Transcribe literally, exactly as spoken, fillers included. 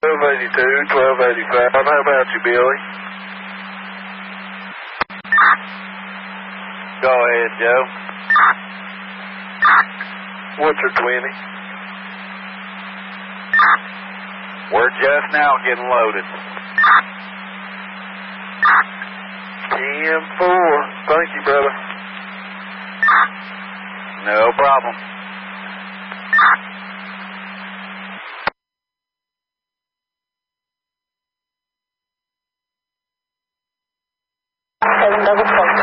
twelve eighty-two, twelve eighty-five. How about you, Billy? Go ahead, Joe. What's your twenty? We're just now getting loaded. ten four. Thank you, brother. No problem. Seven double four.